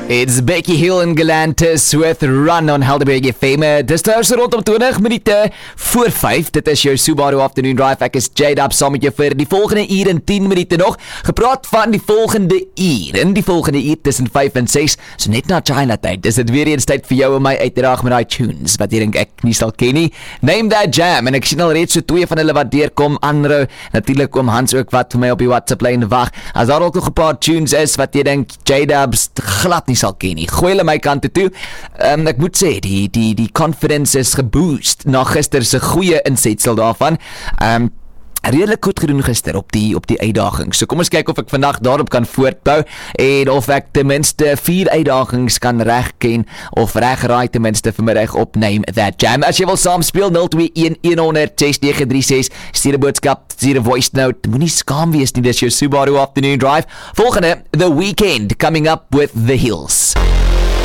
It's Becky Hill and Galantis with Run on Helderberg FM. Dis trouwens rondom 20 minute voor 5. Dit is jou Subaru Afternoon Drive. Ek is J-Dub saam met jou vir die volgende uur en 10 minute nog. Gepraat van die volgende uur. In die volgende uur tussen 5 en 6. So net na China tyd. Dis dit weer eens tyd vir jou en my uit te daag met die tunes wat jy dink ek nie sal ken nie. Name That Jam. En ek sien al reeds so 2 van hulle wat deurkom. Androu, natuurlik oom Hans ook wat vir my op die WhatsApp lyn wag. As daar ook nog 'n paar tunes is wat jy dink J-Dubs glad nie sal ken nie. Gooi hulle my kant toe. Ek moet sê die confidence is geboost na gister se goeie insetsel daarvan. Redelik goed gedoen gister op die uitdaging. So kom ons kyk of ek vandag daarop kan voortbou en of ek ten minste 4 uitdagings kan regken of regraai ten minste vanmiddag op Name That Jam. As jy wil saamspeel 021106936 stuur 'n boodskap, stuur 'n voice note. Moenie skaam wees nie, dis jou Subaru Afternoon Drive. Volgende, The Weeknd coming up with The Hills.